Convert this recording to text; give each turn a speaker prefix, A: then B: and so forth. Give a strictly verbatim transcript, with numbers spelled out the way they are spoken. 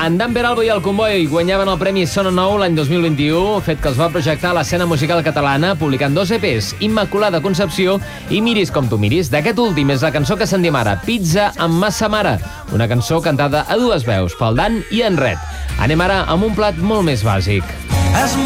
A: En Dan Peralbo i el Comboi guanyaven el Premi Sona Nou l'any dos mil vint-i-u, fet que els va projectar a l'escena musical catalana, publicant dos E Pes, Immaculada Concepció i Miris com tu miris. D'aquest últim és la cançó que se'n diu ara, Pizza amb massa mare, una cançó cantada a dues veus, pel Dan i en Red. Anem ara amb un plat molt més bàsic.